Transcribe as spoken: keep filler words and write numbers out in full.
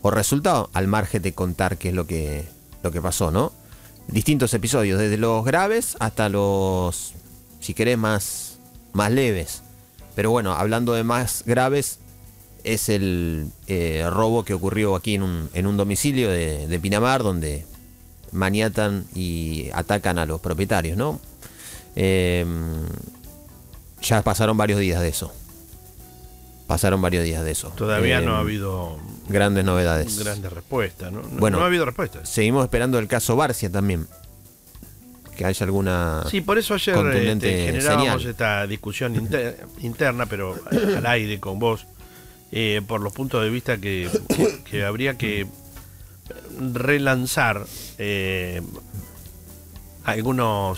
o resultado, al margen de contar qué es lo que, lo que pasó, ¿no? Distintos episodios, desde los graves hasta los, si querés, más, más leves. Pero bueno, hablando de más graves, es el eh, robo que ocurrió aquí en un, en un domicilio de, de Pinamar, donde maniatan y atacan a los propietarios, ¿no? Eh, ya pasaron varios días de eso. Pasaron varios días de eso. Todavía eh, no ha habido grandes novedades. Grandes respuestas, ¿no? No, Bueno, no ha habido respuestas. Seguimos esperando el caso Barcia también. Que haya alguna. Sí, por eso ayer contundente este, generábamos señal. esta discusión inter, interna, pero al aire con vos, eh, por los puntos de vista que, que, que habría que relanzar eh, algunos